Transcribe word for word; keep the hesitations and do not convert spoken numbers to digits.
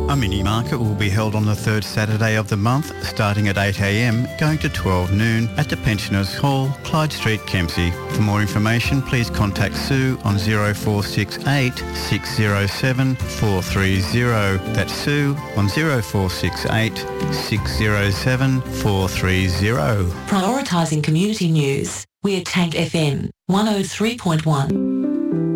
A mini market will be held on the third Saturday of the month, starting at eight a m, going to twelve noon at the Pensioners Hall, Clyde Street, Kempsey. For more information, please contact Sue on zero four six eight, six zero seven, four three zero. That's Sue on zero four six eight, six zero seven, four three zero. Prioritising community news. We're Tank F M one oh three point one.